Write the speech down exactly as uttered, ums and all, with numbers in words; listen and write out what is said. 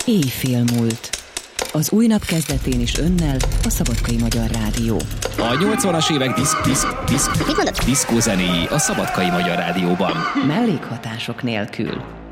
Éjfél múlt. Az új nap kezdetén is önnel a Szabadkai Magyar Rádió. A nyolcvanas évek diszk, diszk, diszk, diszkózenéi a Szabadkai Magyar Rádióban. Mellékhatások nélkül.